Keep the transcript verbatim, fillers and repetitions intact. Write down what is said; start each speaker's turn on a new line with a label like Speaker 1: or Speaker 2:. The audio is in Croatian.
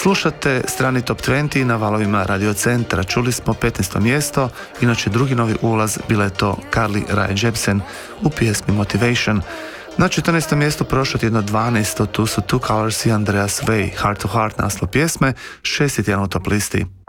Speaker 1: Slušate strani Top dvadeset na valovima Radio Centra. Čuli smo petnaesto mjesto, inače drugi novi ulaz bila je to Carly Rae Jepsen u pjesmi Motivation. Na četrnaestom mjestu prošlo tjedno dvanaesto, tu su Two Colors i Andreas Way, Heart to Heart naslov pjesme, šesti tjedan u top listi.